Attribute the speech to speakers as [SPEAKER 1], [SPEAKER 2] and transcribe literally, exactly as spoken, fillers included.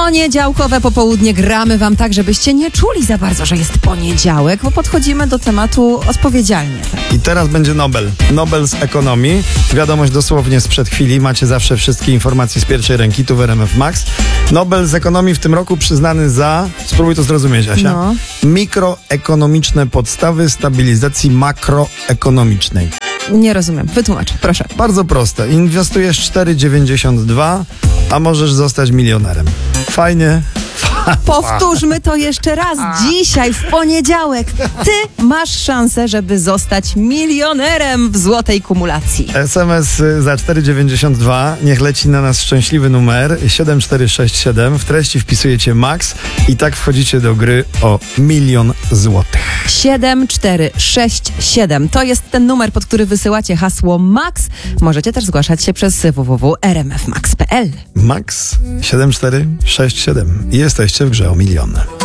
[SPEAKER 1] Poniedziałkowe popołudnie gramy wam tak, żebyście nie czuli za bardzo, że jest poniedziałek, bo podchodzimy do tematu odpowiedzialnie. Tak?
[SPEAKER 2] I teraz będzie Nobel. Nobel z ekonomii. Wiadomość dosłownie sprzed chwili. Macie zawsze wszystkie informacje z pierwszej ręki tu w R M F Max. Nobel z ekonomii w tym roku przyznany za, spróbuj to zrozumieć, Asia,
[SPEAKER 1] No.
[SPEAKER 2] mikroekonomiczne podstawy stabilizacji makroekonomicznej.
[SPEAKER 1] Nie rozumiem. Wytłumacz, proszę.
[SPEAKER 2] Bardzo proste. Inwestujesz cztery dziewięćdziesiąt dwa, a możesz zostać milionerem. Fajnie.
[SPEAKER 1] Powtórzmy to jeszcze raz. Dzisiaj, w poniedziałek, ty masz szansę, żeby zostać milionerem w złotej kumulacji.
[SPEAKER 2] S M S za cztery dziewięćdziesiąt dwa. Niech leci na nas szczęśliwy numer siedem cztery sześć siedem. W treści wpisujecie Max i tak wchodzicie do gry o milion złotych.
[SPEAKER 1] siedem cztery sześć siedem. To jest ten numer, pod który wysyłacie hasło Max. Możecie też zgłaszać się przez w w w kropka r m f max kropka p l.
[SPEAKER 2] Max siedem cztery sześć siedem. I jesteście w grze o milion.